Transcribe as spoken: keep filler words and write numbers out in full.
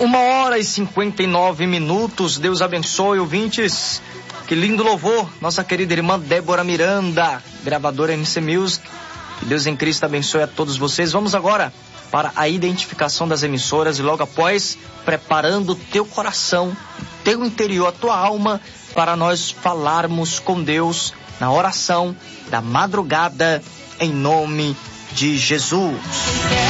Uma hora e cinquenta e nove minutos. Deus abençoe, ouvintes. Que lindo louvor. Nossa querida irmã Débora Miranda, gravadora M C Music. Que Deus em Cristo abençoe a todos vocês. Vamos agora para a identificação das emissoras e logo após, preparando o teu coração, teu interior, a tua alma, para nós falarmos com Deus na oração da madrugada, em nome de Jesus.